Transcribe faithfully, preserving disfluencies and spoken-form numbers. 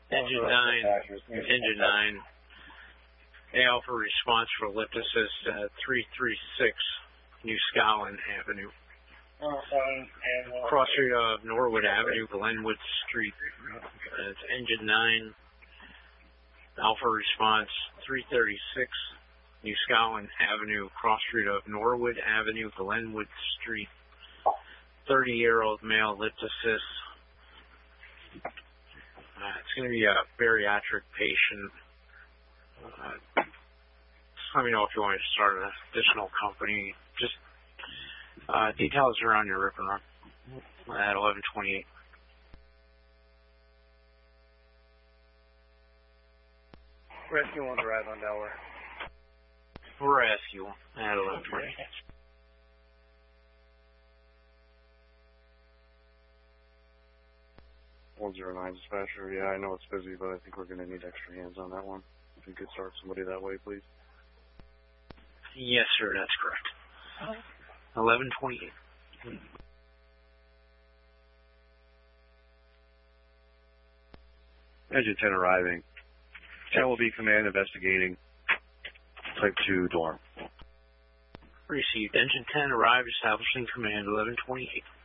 Engine nine, engine nine, Alpha response for lift assist at three three six New Scotland Avenue. Cross street of Norwood Avenue, Glenwood Street. It's engine nine, Alpha response three thirty-six New Scotland Avenue, cross street of Norwood Avenue, Glenwood Street. thirty-year-old male lift assist. Uh, it's going to be a bariatric patient. Uh, let me know if you want me to start an additional company. Just uh, details are on your rip and run at eleven twenty-eight. Rescue one arrived on Delaware. Rescue at eleven twenty-eight. one zero nine dispatcher, yeah, I know it's busy, but I think we're going to need extra hands on that one. If you could start somebody that way, please. Yes, sir, that's correct. eleven twenty-eight. Engine ten arriving. ten will be command investigating type two dorm. Received. Engine ten arrived, establishing command eleven twenty-eight.